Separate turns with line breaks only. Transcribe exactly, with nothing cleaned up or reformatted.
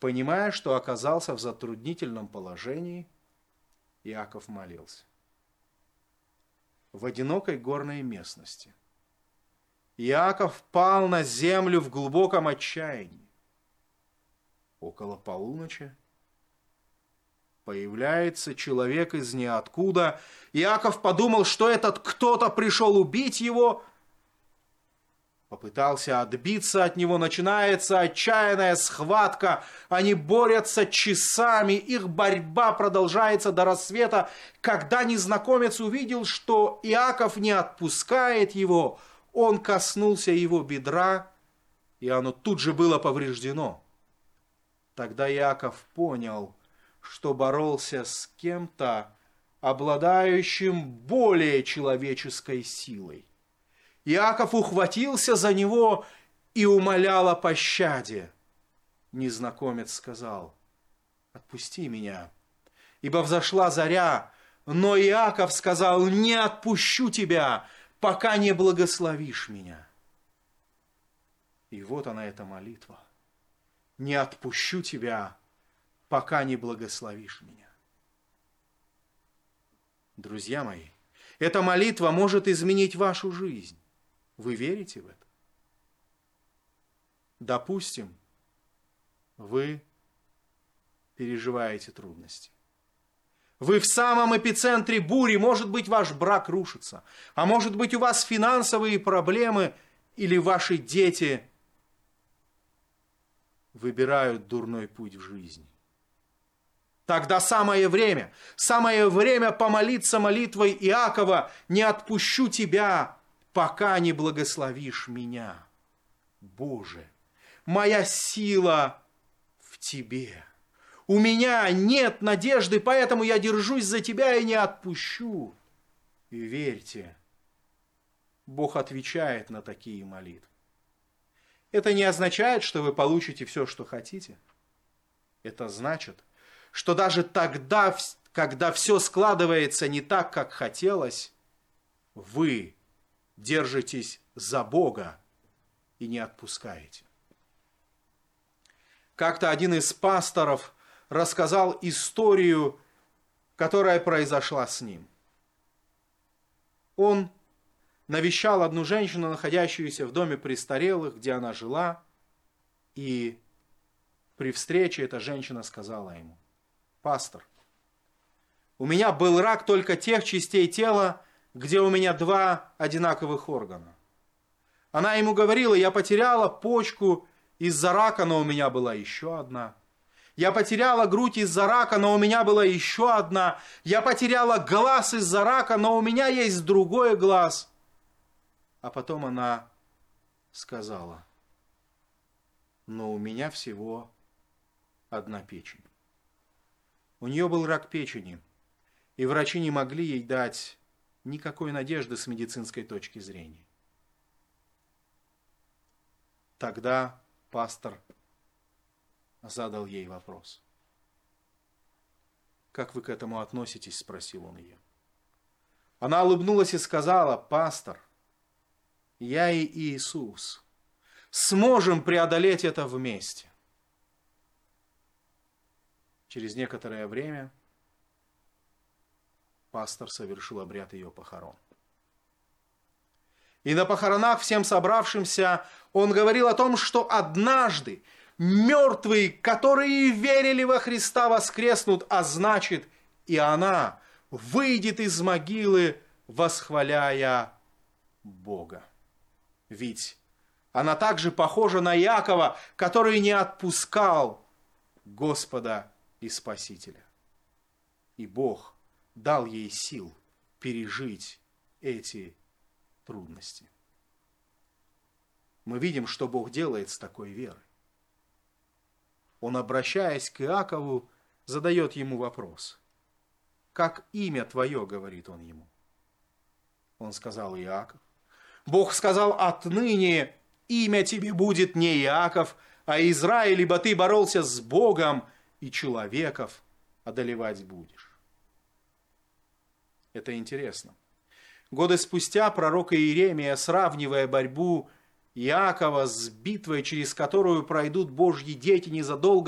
Понимая, что оказался в затруднительном положении, Иаков молился. В одинокой горной местности Иаков пал на землю в глубоком отчаянии. Около полуночи появляется человек из ниоткуда. Иаков подумал, что этот кто-то пришел убить его. Попытался отбиться от него. Начинается отчаянная схватка. Они борются часами. Их борьба продолжается до рассвета. Когда незнакомец увидел, что Иаков не отпускает его, он коснулся его бедра, и оно тут же было повреждено. Тогда Иаков понял, что боролся с кем-то, обладающим более человеческой силой. Иаков ухватился за него и умолял о пощаде. Незнакомец сказал: «Отпусти меня, ибо взошла заря». Но Иаков сказал: «Не отпущу тебя, пока не благословишь меня». И вот она, эта молитва: «Не отпущу тебя, пока не благословишь меня». Друзья мои, эта молитва может изменить вашу жизнь. Вы верите в это? Допустим, вы переживаете трудности. Вы в самом эпицентре бури, может быть, ваш брак рушится, а может быть, у вас финансовые проблемы, или ваши дети выбирают дурной путь в жизни. Тогда самое время, самое время помолиться молитвой Иакова: «Не отпущу тебя, пока не благословишь меня». Боже, моя сила в Тебе. У меня нет надежды, поэтому я держусь за Тебя и не отпущу. И верьте, Бог отвечает на такие молитвы. Это не означает, что вы получите все, что хотите. Это значит, что даже тогда, когда все складывается не так, как хотелось, вы держитесь за Бога и не отпускаете. Как-то один из пасторов рассказал историю, которая произошла с ним. Он навещал одну женщину, находящуюся в доме престарелых, где она жила, и при встрече эта женщина сказала ему: «Пастор, у меня был рак только тех частей тела, где у меня два одинаковых органа». Она ему говорила: «Я потеряла почку из-за рака, но у меня была еще одна. Я потеряла грудь из-за рака, но у меня была еще одна. Я потеряла глаз из-за рака, но у меня есть другой глаз». А потом она сказала: «Но у меня всего одна печень». У нее был рак печени, и врачи не могли ей дать никакой надежды с медицинской точки зрения. Тогда пастор задал ей вопрос. «Как вы к этому относитесь?» – спросил он ее. Она улыбнулась и сказала: «Пастор, я и Иисус сможем преодолеть это вместе». Через некоторое время пастор совершил обряд ее похорон. И на похоронах всем собравшимся он говорил о том, что однажды мертвые, которые верили во Христа, воскреснут, а значит, и она выйдет из могилы, восхваляя Бога. Ведь она также похожа на Иакова, который не отпускал Господа и Спасителя. И Бог дал ей сил пережить эти трудности. Мы видим, что Бог делает с такой верой. Он, обращаясь к Иакову, задает ему вопрос. «Как имя твое?» — говорит он ему. Он сказал: «Иаков». Бог сказал: «Отныне имя тебе будет не Иаков, а Израиль, ибо ты боролся с Богом, и человеков одолевать будешь». Это интересно. Годы спустя пророк Иеремия, сравнивая борьбу Иакова с битвой, через которую пройдут Божьи дети незадолго